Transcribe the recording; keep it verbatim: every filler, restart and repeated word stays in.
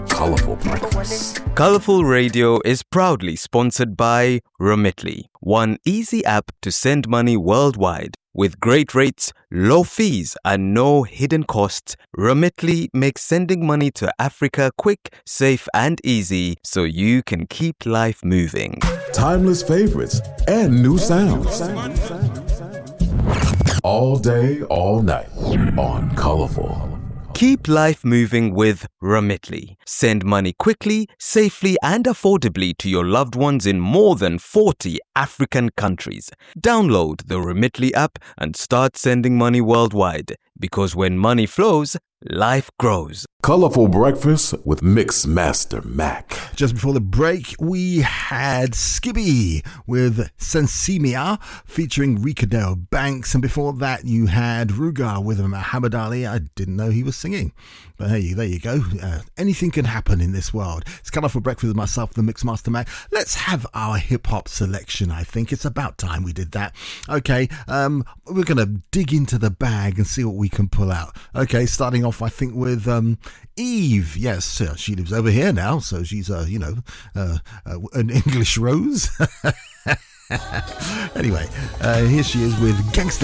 Colourful Breakfast. Colourful Radio is proudly sponsored by Remitly, one easy app to send money worldwide. With great rates, low fees, and no hidden costs, Remitly makes sending money to Africa quick, safe, and easy so you can keep life moving. Timeless favorites and new sounds. All day, all night on Colourful. Keep life moving with Remitly. Send money quickly, safely, and affordably to your loved ones in more than forty African countries. Download the Remitly app and start sending money worldwide. Because when money flows, life grows. Colourful Breakfast with Mix Master Mac. Just before the break, we had Skibby with Sensimia featuring Ricardale Banks. And before that, you had Ruga with Muhammad Ali. I didn't know he was singing. But hey, there you go. Uh, anything can happen in this world. It's Colourful Breakfast with myself, the Mix Master Mac. Let's have our hip-hop selection, I think. It's about time we did that. Okay, um, we're going to dig into the bag and see what we can pull out. Okay, starting off, I think, with um, Eve. Yes, uh, she lives over here now, so she's, uh, you know, uh, uh, an English rose. Anyway, uh, here she is with Gangsta